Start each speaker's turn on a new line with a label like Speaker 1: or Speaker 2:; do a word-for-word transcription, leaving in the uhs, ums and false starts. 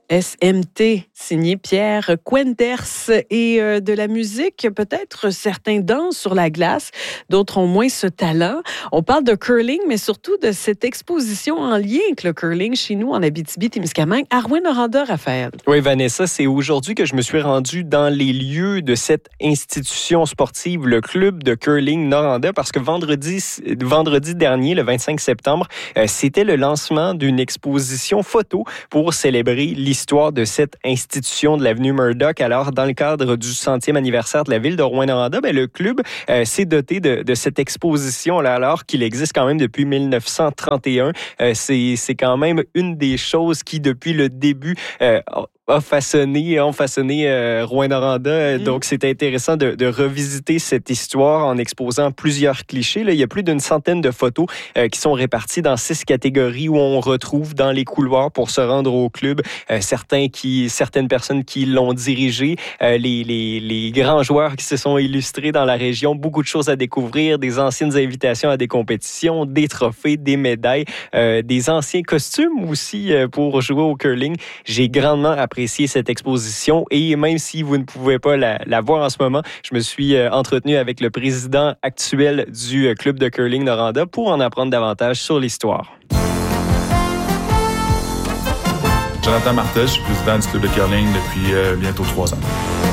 Speaker 1: S M T, signé Pierre Quenders. Et euh, de la musique, peut-être certains dansent sur la glace, d'autres ont moins ce talent. On parle de curling, mais surtout de cette exposition en lien avec le curling chez nous en Abitibi-Témiscamingue. À Rouyn-Noranda, Raphaël.
Speaker 2: Oui, Vanessa, c'est aujourd'hui que je me suis rendu dans les lieux de cette institution sportive, le club de curling Noranda, parce que vendredi, vendredi dernier, le vingt-cinq septembre, euh, c'était le lancement d'une exposition photo pour célébrer l'histoire Histoire de cette institution de l'avenue Murdoch. Alors, dans le cadre du centième anniversaire de la ville de Rouyn-Noranda, ben, le club euh, s'est doté de, de cette exposition-là, alors qu'il existe quand même depuis dix-neuf cent trente et un. Euh, c'est, c'est quand même une des choses qui, depuis le début, euh, a façonné, ont façonné euh, Rouyn-Noranda. Mmh. Donc, c'est intéressant de, de revisiter cette histoire en exposant plusieurs clichés. Là, il y a plus d'une centaine de photos euh, qui sont réparties dans six catégories où on retrouve dans les couloirs pour se rendre au club euh, certains qui, certaines personnes qui l'ont dirigé, euh, les, les, les grands joueurs qui se sont illustrés dans la région, beaucoup de choses à découvrir, des anciennes invitations à des compétitions, des trophées, des médailles, euh, des anciens costumes aussi euh, pour jouer au curling. J'ai grandement apprécié cette exposition et même si vous ne pouvez pas la, la voir en ce moment, je me suis euh, entretenu avec le président actuel du euh, club de curling Noranda pour en apprendre davantage sur l'histoire.
Speaker 3: Jonathan Martel, je suis président du club de curling depuis euh, bientôt trois ans.